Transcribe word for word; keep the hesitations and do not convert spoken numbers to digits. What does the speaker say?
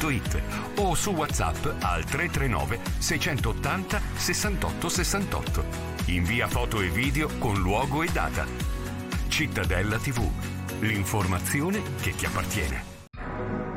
punto it o su WhatsApp al tre tre nove sei otto zero sessantotto sessantotto. Invia foto e video con luogo e data. Cittadella tivù, l'informazione che ti appartiene.